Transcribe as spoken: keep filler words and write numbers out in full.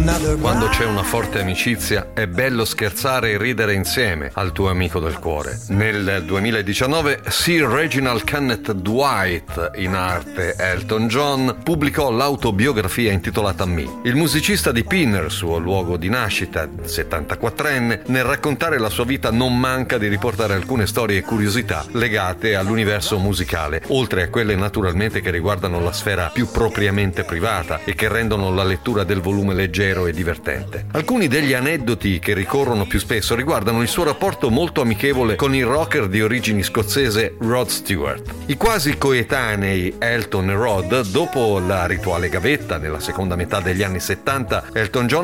Quando c'è una forte amicizia è bello scherzare e ridere insieme al tuo amico del cuore. Nel duemiladiciannove Sir Reginald Kenneth Dwight, in arte Elton John, pubblicò l'autobiografia intitolata Me. Il musicista di Pinner, suo luogo di nascita, settantaquattrenne, nel raccontare la sua vita non manca di riportare alcune storie e curiosità legate all'universo musicale, oltre a quelle naturalmente che riguardano la sfera più propriamente privata e che rendono la lettura del volume leggero e divertente. Alcuni degli aneddoti che ricorrono più spesso riguardano il suo rapporto molto amichevole con il rocker di origini scozzese Rod Stewart. I quasi coetanei Elton e Rod, dopo la rituale gavetta nella seconda metà degli anni settanta, Elton John